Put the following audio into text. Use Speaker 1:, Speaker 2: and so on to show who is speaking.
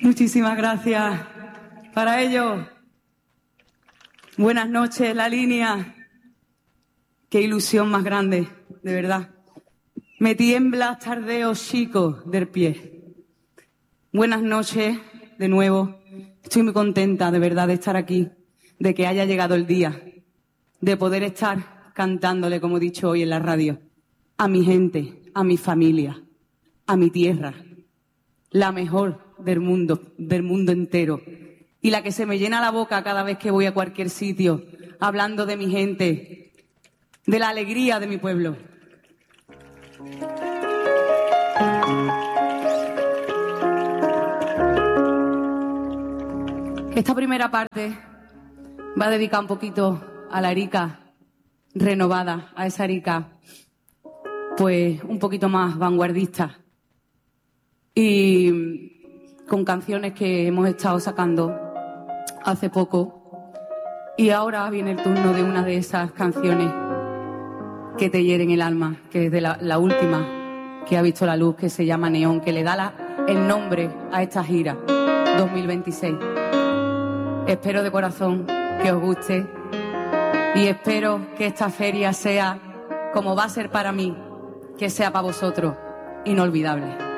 Speaker 1: Muchísimas gracias. Para ello, buenas noches, La Línea. Qué ilusión más grande, de verdad. Me tiembla tardeo chico del pie. Buenas noches, de nuevo. Estoy muy contenta, de verdad, de estar aquí, de que haya llegado el día, de poder estar cantándole, como he dicho hoy en la radio, a mi gente, a mi familia, a mi tierra, la mejor del mundo entero, y la que se me llena la boca cada vez que voy a cualquier sitio, hablando de mi gente, de la alegría de mi pueblo. Esta primera parte va dedicada un poquito a la Arica renovada, a esa Arica pues un poquito más vanguardista y con canciones que hemos estado sacando hace poco, y ahora viene el turno de una de esas canciones que te hieren el alma, que es de la última que ha visto la luz, que se llama Neón, que le da el nombre a esta gira 2026. Espero de corazón que os guste y espero que esta feria sea, como va a ser para mí, que sea para vosotros inolvidable.